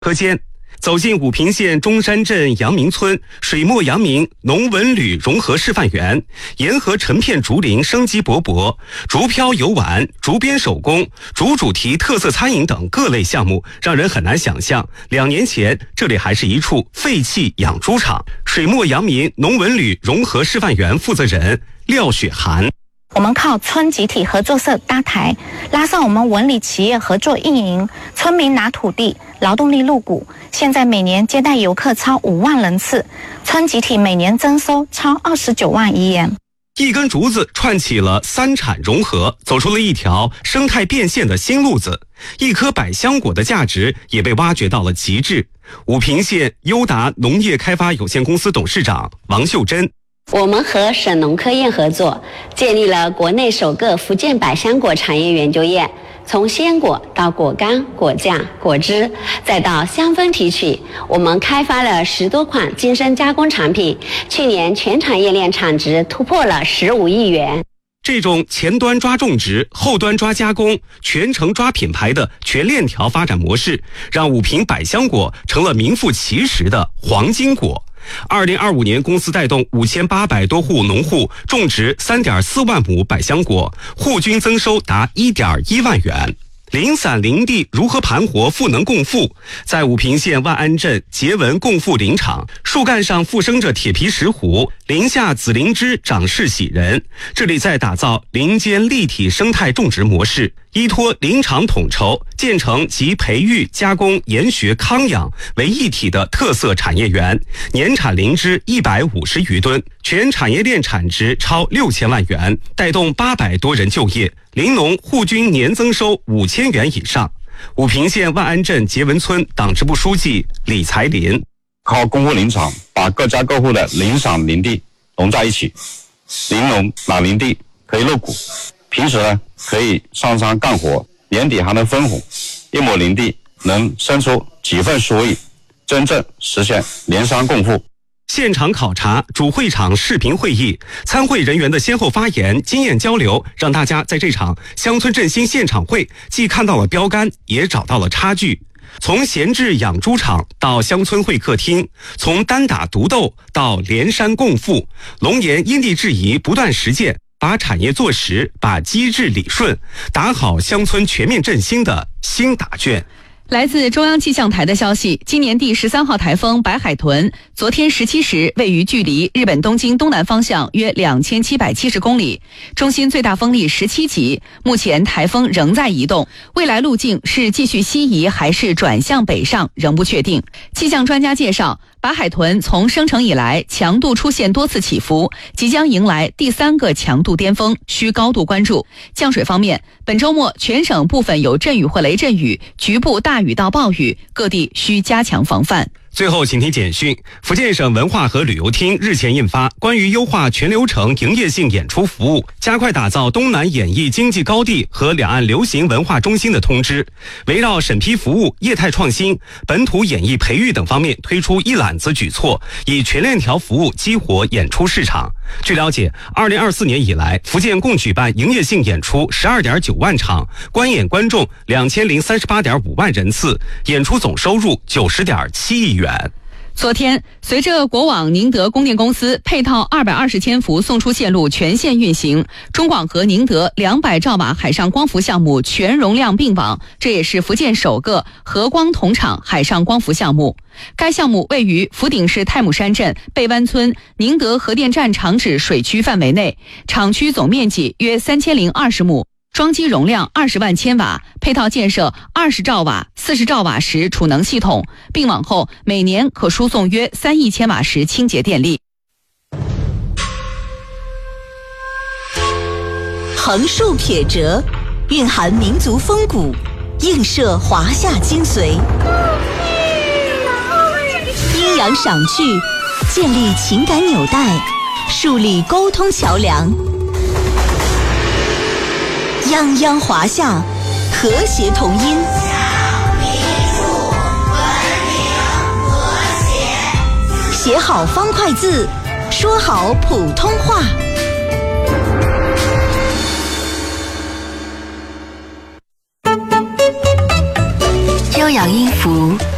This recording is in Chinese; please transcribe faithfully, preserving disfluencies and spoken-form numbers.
课间，走进武平县中山镇阳明村水墨阳明农文旅融合示范园，沿河成片竹林生机勃勃，竹漂游玩、竹编手工、竹主题特色餐饮等各类项目，让人很难想象，两年前这里还是一处废弃养猪场。水墨阳明农文旅融合示范园负责人廖雪涵。 我们靠村集体合作社搭台，拉上我们文理企业合作运营，村民拿土地，劳动力入股。现在每年接待游客超五万人次，村集体每年增收超二十九万余元。 一根竹子串起了三产融合，走出了一条生态变现的新路子。一颗百香果的价值也被挖掘到了极致。武平县优达农业开发有限公司董事长王秀珍。 我们和省农科院合作，建立了国内首个福建百香果产业研究院。从鲜果到果干、果酱、果汁，再到香氛提取，我们开发了十多款精深加工产品。去年全产业链产值突破了十五亿元。 这种前端抓种植、后端抓加工、全程抓品牌的全链条发展模式，让武平百香果成了名副其实的黄金果。二零二五年，公司带动五千八百多户农户种植三点四万亩百香果，户均增收达一点一万元。零散林地如何盘活赋能共富？在武平县万安镇结文共富林场，树干上附生着铁皮石斛，林下紫灵芝长势喜人。这里在打造林间立体生态种植模式，依托林场统筹，建成集培育、加工、研学、康养为一体的特色产业园，年产灵芝一百五十余吨，全产业链产值超六千万元，带动八百多人就业。林农户均年增收五千元以上。武平县万安镇结文村党支部书记李才林。 靠共富林场把各家各户的林赏林地融在一起，林农拿林地可以入股，平时呢可以上山干活，年底还能分红，一亩林地能生出几份收益，真正实现联商共富。 现场考察、主会场视频会议、参会人员的先后发言、经验交流，让大家在这场乡村振兴现场会既看到了标杆，也找到了差距。从闲置养猪场到乡村会客厅，从单打独斗到连山共富，龙岩因地制宜，不断实践，把产业做实，把机制理顺，打好乡村全面振兴的新答卷。 来自中央气象台的消息，今年第十三号台风白海豚昨天十七时位于距离日本东京东南方向约两千七百七十公里，中心最大风力十七级。目前台风仍在移动，未来路径是继续西移还是转向北上仍不确定。气象专家介绍，白海豚从生成以来强度出现多次起伏，即将迎来第三个强度巅峰，需高度关注。降水方面，本周末全省部分有阵雨或雷阵雨，局部大雨到暴雨，各地需加强防范。 最后，请听简讯：福建省文化和旅游厅日前印发关于优化全流程营业性演出服务，加快打造东南演艺经济高地和两岸流行文化中心的通知，围绕审批服务、业态创新、本土演艺培育等方面推出一揽子举措，以全链条服务激活演出市场。据了解，二零二四年以来，福建共举办营业性演出十二点九万场，观演观众两千零三十八点五万人次，演出总收入九十点七亿元。 昨天，随着国网宁德供电公司配套二百二十千伏送出线路全线运行，中广核宁德两百兆瓦海上光伏项目全容量并网，这也是福建首个核光同场海上光伏项目。该项目位于福鼎市太姥山镇贝湾村宁德核电站厂址水区范围内，厂区总面积约三千零二十亩。装机容量二十万千瓦，配套建设二十兆瓦、四十兆瓦时储能系统，并网后每年可输送约三亿千瓦时清洁电力。 横竖撇折，蕴含民族风骨，映射华夏精髓。阴阳赏趣，建立情感纽带，树立沟通桥梁。泱泱华夏，和谐同音。写好方块字，说好普通话。 优养音符